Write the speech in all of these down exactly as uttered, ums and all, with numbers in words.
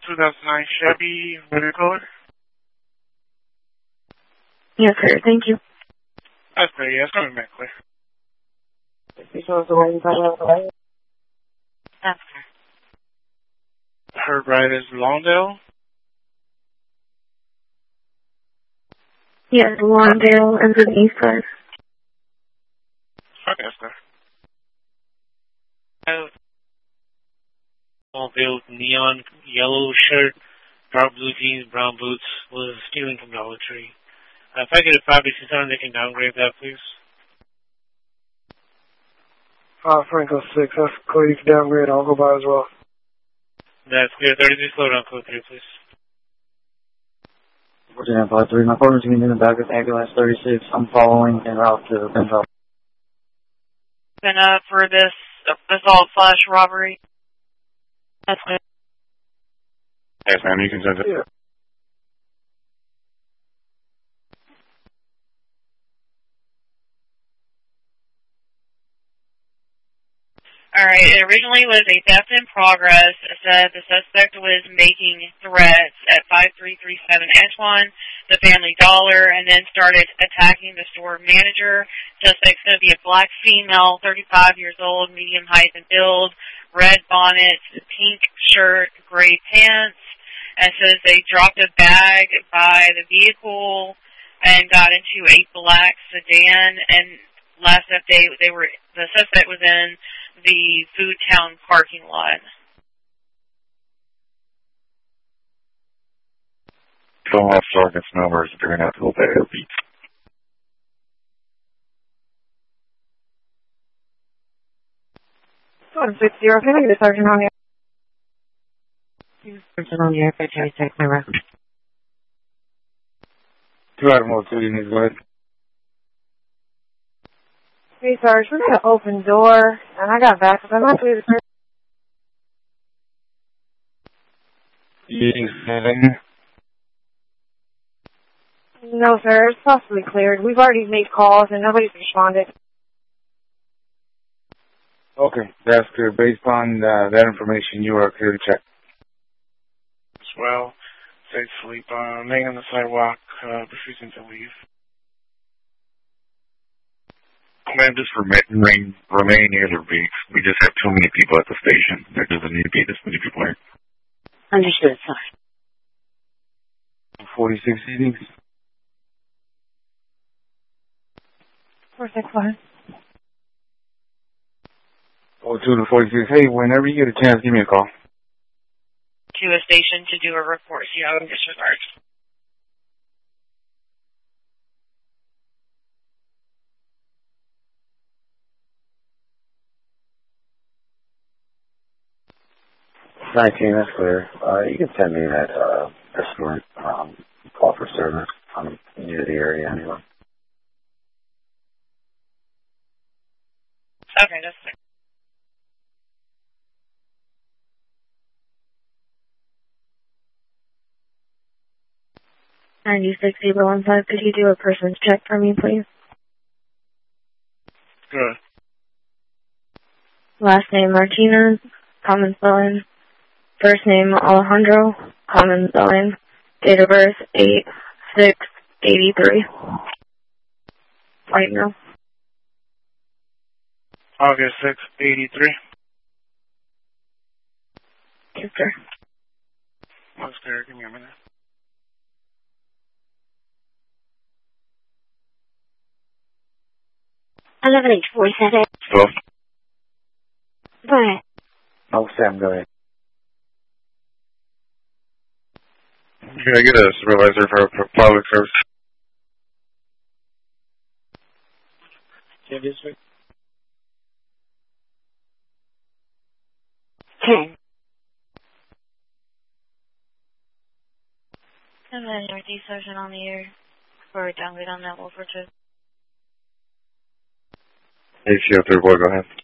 two thousand nine Chevy, winter color? Yes, sir. Thank you. That's great. Yeah, it's coming back clear. You show us the way you got it away? That's clear. Her ride is Lawndale? Yes, Lawndale and the east side. Okay, that's clear. Oh. Lawndale neon yellow shirt, dark blue jeans, brown boots, was stealing from Dollar Tree. Uh, if I get a five six hundred, they can downgrade that, please. Uh, Franco six, that's clear. You can downgrade. I'll go by as well. That's clear. thirty-three, slow down, code three, please. fourteen five three, my partner's getting in the back of ambulance thirty-six. I'm following en route to Bentonville. Been up for this assault slash robbery. That's good. Yes, ma'am, you can send it. Yeah. Alright, it originally was a theft in progress. It said the suspect was making threats at five three three seven Antoine, the Family Dollar, and then started attacking the store manager. Suspect's going to be a black female, thirty-five years old, medium height and build, red bonnet, pink shirt, gray pants. And says they dropped a bag by the vehicle and got into a black sedan. And last update, they were the suspect was in the Food Town parking lot. Don't have sergeant's numbers. They're going to have to go better beats. one six zero, can I get a sergeant on here? Sergeant on here, if I try to check my record. Two Admiral two, you need to go ahead. Hey, Sarge, we got an open door, and I got back, because I'm not really the person. Yes, No, sir, it's possibly cleared. We've already made calls, and nobody's responded. okay, that's clear. Based on uh, that information, you are clear to check. As well, safe sleep. Uh, laying on the sidewalk, uh, refusing to leave. Man, just remain, remain, remain near the beach. We just have too many people at the station. There doesn't need to be this many people here. Understood, sorry. forty-six seatings. four six one. Oh, two to forty-six. Hey, whenever you get a chance, give me a call. To a station to do a report. See how in disregard. nineteen, that's clear. Uh, you can send me that uh, restaurant um, call for service. I'm near the area anyway. Okay, that's fine. ninety-six zero one five, could you do a person's check for me, please? Good. Last name Martinez, common spelling. First name Alejandro, common spelling. Date of birth eight six eighty-three. Right now. August sixth, eighty-three. Yes, sir. That's clear. Give me a minute. eleven H forty-seven. So, Go ahead. Oh, Sam, go ahead. can I get a supervisor for, for public service? Yeah, this way. ten. I'm a Northeast Sergeant on the air for a downgrade on that Wolford trip. Hey, C O three boy, go ahead.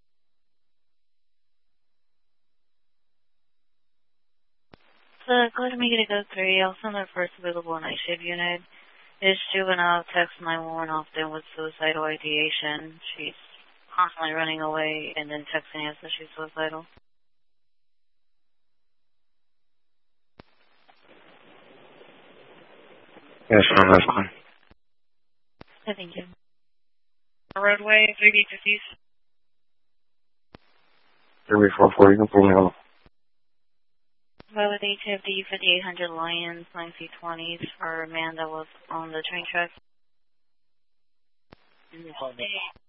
So go ahead and make it a go three. I'll send our first available night shift unit. It's juvenile text nine one one often with suicidal ideation. She's constantly running away and then texting us that she's suicidal. Yes, sir, that's fine. I thank you. Roadway, three B fifties. three four four, you can pull me over. Validate to the fifty-eight hundred Lions, nine C twenties for a man that was on the train track.